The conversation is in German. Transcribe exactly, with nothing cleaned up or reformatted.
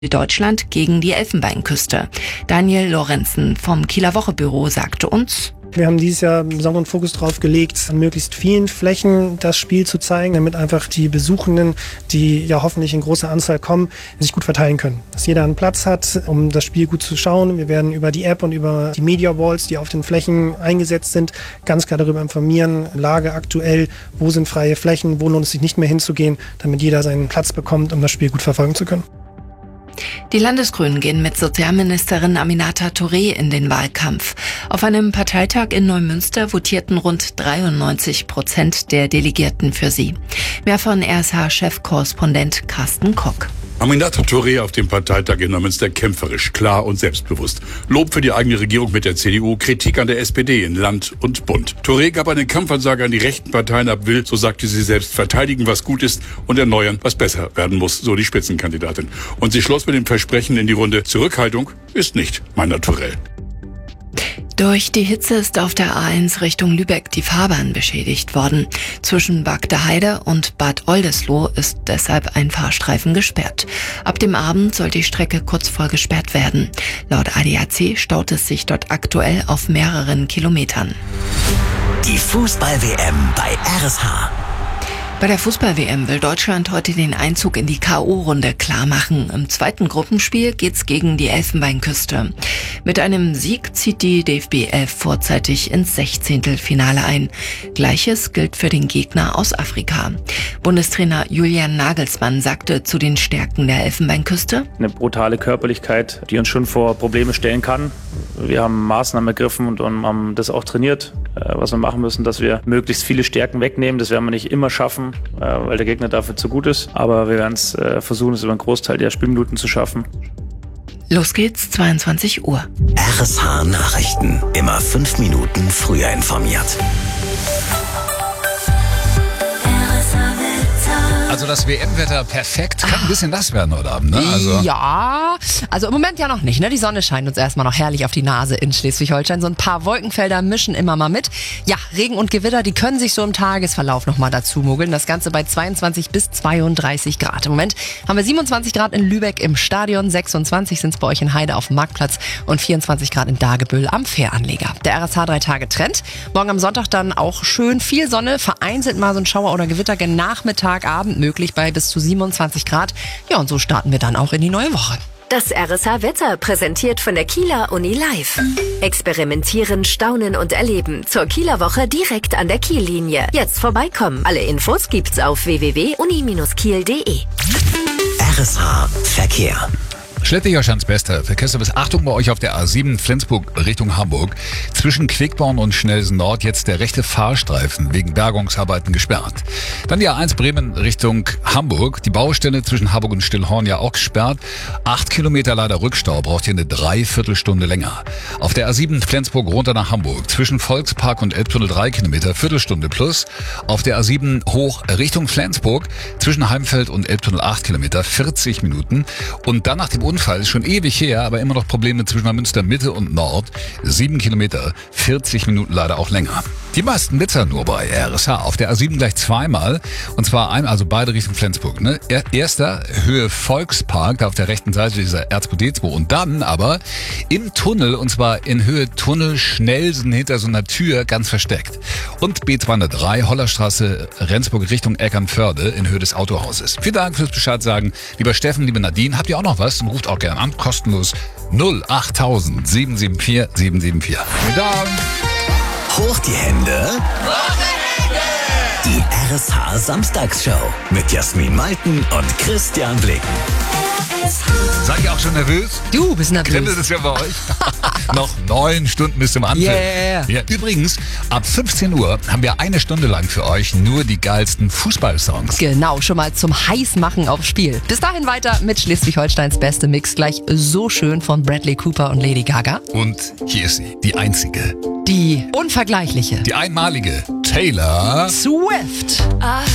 Deutschland gegen die Elfenbeinküste. Daniel Lorenzen vom Kieler Woche-Büro sagte uns: Wir haben dieses Jahr einen besonderen Fokus drauf gelegt, an möglichst vielen Flächen das Spiel zu zeigen, damit einfach die Besuchenden, die ja hoffentlich in großer Anzahl kommen, sich gut verteilen können. Dass jeder einen Platz hat, um das Spiel gut zu schauen. Wir werden über die App und über die Media Walls, die auf den Flächen eingesetzt sind, ganz klar darüber informieren, Lage aktuell, wo sind freie Flächen, wo lohnt es sich nicht mehr hinzugehen, damit jeder seinen Platz bekommt, um das Spiel gut verfolgen zu können. Die Landesgrünen gehen mit Sozialministerin Aminata Touré in den Wahlkampf. Auf einem Parteitag in Neumünster votierten rund dreiundneunzig Prozent der Delegierten für sie. Mehr von R S H-Chefkorrespondent Carsten Kock. Aminata Touré auf dem Parteitag in Neumünster kämpferisch, klar und selbstbewusst. Lob für die eigene Regierung mit der C D U, Kritik an der S P D in Land und Bund. Touré gab eine Kampfansage an die rechten Parteien ab, will, so sagte sie selbst, verteidigen, was gut ist und erneuern, was besser werden muss, so die Spitzenkandidatin. Und sie schloss mit dem Versprechen in die Runde: Zurückhaltung ist nicht mein Naturell. Durch die Hitze ist auf der A eins Richtung Lübeck die Fahrbahn beschädigt worden. Zwischen Bagdeheide und Bad Oldesloe ist deshalb ein Fahrstreifen gesperrt. Ab dem Abend soll die Strecke kurz vor gesperrt werden. Laut A D A C staut es sich dort aktuell auf mehreren Kilometern. Die Fußball-W M bei R S H. Bei der Fußball-W M will Deutschland heute den Einzug in die K O-Runde klarmachen. Im zweiten Gruppenspiel geht's gegen die Elfenbeinküste. Mit einem Sieg zieht die D F B elf vorzeitig ins Sechzehntelfinale ein. Gleiches gilt für den Gegner aus Afrika. Bundestrainer Julian Nagelsmann sagte zu den Stärken der Elfenbeinküste: Eine brutale Körperlichkeit, die uns schon vor Probleme stellen kann. Wir haben Maßnahmen ergriffen und haben das auch trainiert, was wir machen müssen, dass wir möglichst viele Stärken wegnehmen. Das werden wir nicht immer schaffen, weil der Gegner dafür zu gut ist. Aber wir werden es versuchen, es über einen Großteil der Spielminuten zu schaffen. Los geht's, zweiundzwanzig Uhr. R S H Nachrichten. Immer fünf Minuten früher informiert. Also das W M-Wetter perfekt, kann ein bisschen nass werden heute Abend, ne? Also ja, also im Moment ja noch nicht, ne? Die Sonne scheint uns erstmal noch herrlich auf die Nase in Schleswig-Holstein. So ein paar Wolkenfelder mischen immer mal mit. Ja, Regen und Gewitter, die können sich so im Tagesverlauf nochmal dazu mogeln. Das Ganze bei zweiundzwanzig bis zweiunddreißig Grad. Im Moment haben wir siebenundzwanzig Grad in Lübeck im Stadion, sechsundzwanzig sind es bei euch in Heide auf dem Marktplatz und vierundzwanzig Grad in Dagebüll am Fähranleger. Der R S H drei Tage Trend. Morgen am Sonntag dann auch schön viel Sonne, vereinzelt mal so ein Schauer oder Gewitter gen Nachmittag, Abend möglich bei bis zu siebenundzwanzig Grad. Ja, und so starten wir dann auch in die neue Woche. Das R S H-Wetter präsentiert von der Kieler Uni Live. Experimentieren, staunen und erleben. Zur Kieler Woche direkt an der Kiellinie. Jetzt vorbeikommen. Alle Infos gibt's auf w w w punkt uni Bindestrich kiel punkt de. R S H Verkehr. Schleswig-Holsteins bester Verkehrsservice. Achtung bei euch auf der A sieben Flensburg Richtung Hamburg. Zwischen Quickborn und Schnelsen Nord jetzt der rechte Fahrstreifen wegen Bergungsarbeiten gesperrt. Dann die A eins Bremen Richtung Hamburg. Die Baustelle zwischen Harburg und Stillhorn ja auch gesperrt. Acht Kilometer leider Rückstau, braucht hier eine Dreiviertelstunde länger. Auf der A sieben Flensburg runter nach Hamburg. Zwischen Volkspark und Elbtunnel drei Kilometer, Viertelstunde plus. Auf der A sieben hoch Richtung Flensburg. Zwischen Heimfeld und Elbtunnel acht Kilometer, vierzig Minuten. Und dann nach dem Unfall ist schon ewig her, aber immer noch Probleme zwischen Münster Mitte und Nord. Sieben Kilometer, vierzig Minuten leider auch länger. Die meisten Blitzer nur bei R S H. Auf der A sieben gleich zweimal. Und zwar einmal, also beide Richtung Flensburg. Ne? Erster Höhe Volkspark, da auf der rechten Seite dieser R zwei D zwei. Und dann aber im Tunnel, und zwar in Höhe Tunnel Schnelsen hinter so einer Tür, ganz versteckt. Und B zweihundertdrei Hollerstraße Rendsburg Richtung Eckernförde in Höhe des Autohauses. Vielen Dank fürs Bescheid sagen. Lieber Steffen, liebe Nadine, habt ihr auch noch was? Dann ruft auch gerne an, kostenlos null achttausend sieben sieben vier sieben sieben vier. Vielen Dank. Hoch die Hände. Die R S H Samstagsshow mit Jasmin Malten und Christian Blicken. Seid ihr auch schon nervös? Du bist nervös. Kribbelt es ja bei euch? Noch neun Stunden bis zum Anpfiff. Yeah. Ja, übrigens, ab fünfzehn Uhr haben wir eine Stunde lang für euch nur die geilsten Fußballsongs. Genau, schon mal zum Heißmachen aufs Spiel. Bis dahin weiter mit Schleswig-Holsteins beste Mix. Gleich So schön von Bradley Cooper und Lady Gaga. Und hier ist sie, die einzige. Die unvergleichliche. Die einmalige Taylor Swift.